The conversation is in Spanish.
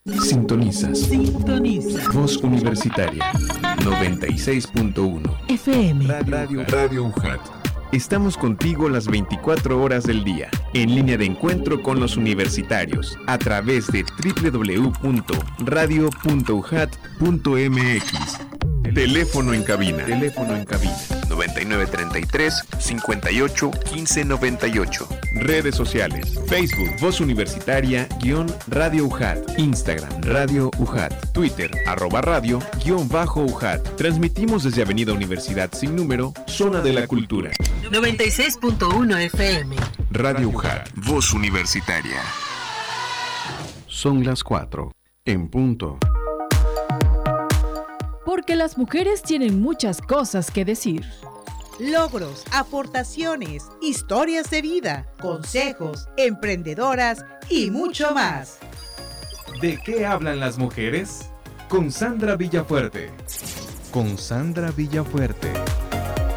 Sintonizas. Voz Universitaria 96.1 FM. Radio UJAT. Estamos contigo las 24 horas del día, en línea de encuentro con los universitarios, a través de www.radio.ujat.mx. Teléfono en cabina. 9933-581598. Redes sociales. Facebook, Voz Universitaria, _Radio UJAT. Instagram, Radio UJAT. Twitter, @radio_UJAT. Transmitimos desde Avenida Universidad sin número, Zona de la Cultura. 96.1 FM. Radio UJAT, Voz Universitaria. Son las 4, en punto. Porque las mujeres tienen muchas cosas que decir. Logros, aportaciones, historias de vida, consejos, emprendedoras y mucho más. ¿De qué hablan las mujeres? Con Sandra Villafuerte.